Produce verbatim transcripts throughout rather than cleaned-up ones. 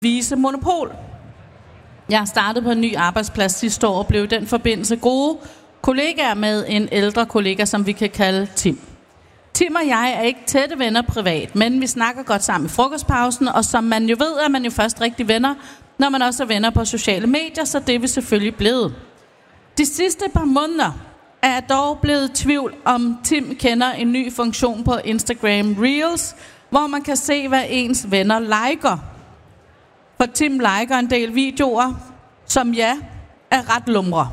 vise monopol. Jeg startede på en ny arbejdsplads sidste år og blev i den forbindelse gode kollegaer med en ældre kollega, som vi kan kalde Tim. Tim og jeg er ikke tætte venner privat, men vi snakker godt sammen i frokostpausen, og som man jo ved, er man jo først rigtig venner, når man også er venner på sociale medier, så det er vi selvfølgelig blevet. De sidste par måneder er jeg dog blevet i tvivl, om Tim kender en ny funktion på Instagram Reels, hvor man kan se, hvad ens venner liker. For Tim liker en del videoer, som ja, er ret lumre.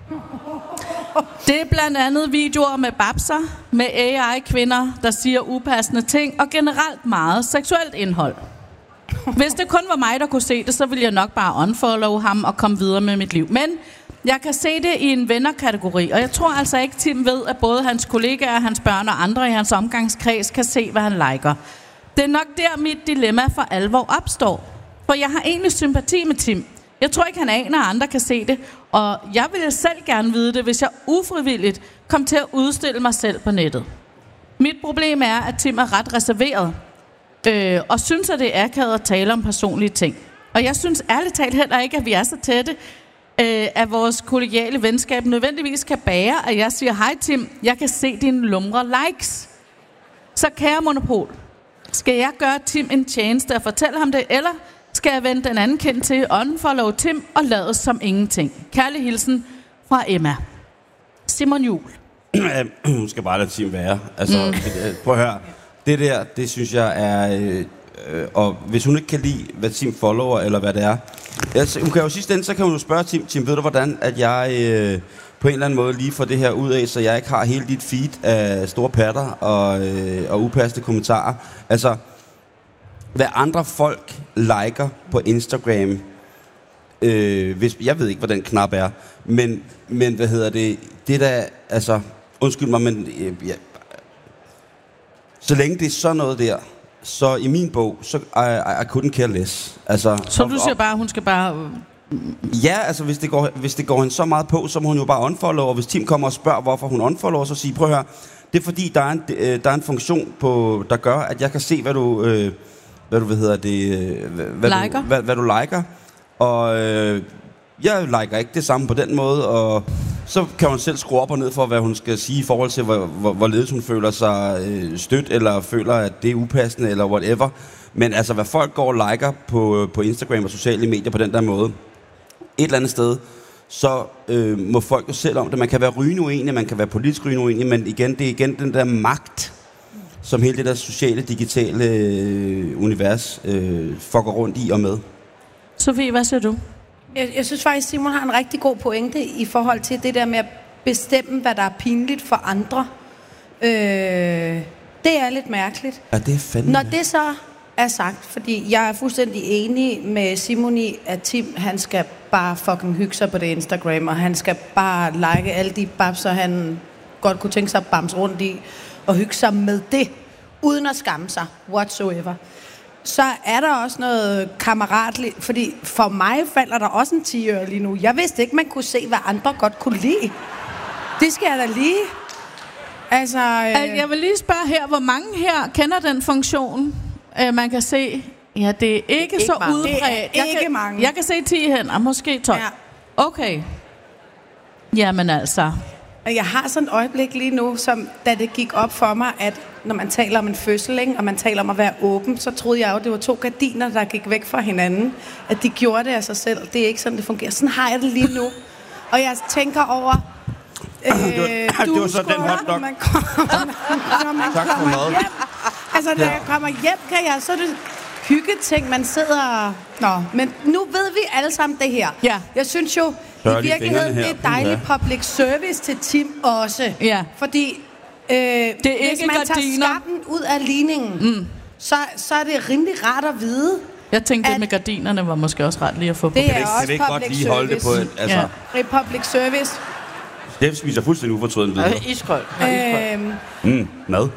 Det er blandt andet videoer med babser, med A I-kvinder, der siger upassende ting, og generelt meget seksuelt indhold. Hvis det kun var mig, der kunne se det, så ville jeg nok bare unfollow ham og komme videre med mit liv. Men jeg kan se det i en vennerkategori, og jeg tror altså ikke, Tim ved, at både hans kollegaer, hans børn og andre i hans omgangskreds kan se, hvad han liker. Det er nok der, mit dilemma for alvor opstår. For jeg har egentlig sympati med Tim. Jeg tror ikke, han aner, at andre kan se det, og jeg ville selv gerne vide det, hvis jeg ufrivilligt kom til at udstille mig selv på nettet. Mit problem er, at Tim er ret reserveret, øh, og synes, at det er akavet at tale om personlige ting. Og jeg synes ærligt talt heller ikke, at vi er så tætte, øh, at vores kollegiale venskab nødvendigvis kan bære, at jeg siger, hej Tim, jeg kan se dine lumre likes. Så kære monopol, skal jeg gøre Tim en tjeneste og fortælle ham det, eller skal jeg vende den anden kendt til unfollow Tim og lade som ingenting? Kærlig hilsen fra Emma. Simon Juhl. Hun skal bare lade Tim være. Altså, mm. prøv at høre. Det der, det synes jeg er... Øh, øh, og hvis hun ikke kan lide, hvad Tim follower, eller hvad det er... Altså, hun kan jo sidst ende, så kan hun jo spørge Tim, Tim, ved du hvordan, at jeg øh, på en eller anden måde lige får det her ud af, så jeg ikke har hele dit feed af store patter og, øh, og upassende kommentarer. Altså... Hvad andre folk liker på Instagram, øh, hvis, jeg ved ikke, hvad den knap er, men, men hvad hedder det, det der, altså, undskyld mig, men øh, ja, så længe det er sådan noget der, så i min bog, så I, I, I couldn't care less. Altså, så du og, siger bare, hun skal bare... Ja, altså hvis det, går, hvis det går hende så meget på, så må hun jo bare unfollow, og hvis Tim kommer og spørger, hvorfor hun unfollower, så siger, prøv at høre, det er fordi, der er en, øh, der er en funktion, på, der gør, at jeg kan se, hvad du... Øh, hvad du hvad hedder det, hvad, liker. Du, hvad, hvad du liker, og øh, jeg liker ikke det samme på den måde, og så kan hun selv skrue op og ned for, hvad hun skal sige i forhold til, hvor, hvor, hvorledes hun føler sig øh, stødt, eller føler, at det er upassende, eller whatever. Men altså, hvad folk går og liker på, på Instagram og sociale medier på den der måde, et eller andet sted, så øh, må folk jo selv om det. Man kan være rygende uenig, man kan være politisk rygende uenig, men igen, det er igen den der magt, som hele det der sociale, digitale øh, univers øh, fucker rundt i og med. Sofie, hvad siger du? Jeg, jeg synes faktisk, Simon har en rigtig god pointe i forhold til det der med at bestemme, hvad der er pinligt for andre. Øh, det er lidt mærkeligt. Ja, det er fandme. Når det så er sagt, fordi jeg er fuldstændig enig med Simon i, at Tim, han skal bare fucking hygge sig på det Instagram, og han skal bare like alle de babser, han godt kunne tænke sig at bamse rundt i, og hygge sig med det, uden at skamme sig, whatsoever. Så er der også noget kammeratligt, fordi for mig falder der også en tiøre lige nu. Jeg vidste ikke, man kunne se, hvad andre godt kunne lide. Det skal jeg da lige. Altså... Øh... Jeg vil lige spørge her, hvor mange her kender den funktion, øh, man kan se? Ja, det er ikke, ikke så mange. Udbredt. Det er jeg ikke kan, mange. Jeg kan se ti hænder, måske tolv. Ja. Okay. Jamen altså... Jeg har sådan et øjeblik lige nu, som da det gik op for mig, at når man taler om en fødsel, ikke, og man taler om at være åben, så troede jeg jo, at det var to gardiner, der gik væk fra hinanden. At de gjorde det af sig selv. Det er ikke sådan, det fungerer. Sådan har jeg det lige nu. Og jeg tænker over... Øh, det var, det var så den hotdog. Når man kommer, når man tak for kommer hjem. Altså, når ja. jeg kommer hjem, kan jeg, så er det hyggeting, man sidder... Nå, men nu ved vi alle sammen det her. Ja. Jeg synes jo... I virkeligheden, det er dejligt public service til Tim også. Ja. Fordi øh, det er hvis ikke man gardiner. tager skatten ud af ligningen, mm. så, så er det rimelig rart at vide. Jeg tænkte, det med gardinerne var måske også ret lige at få på. Det er kan også kan public godt lige service. holde det på et, altså. Ja. Republic service. Det spiser fuldstændig ufortrødent videre. Iskold. Øhm, mm, mad.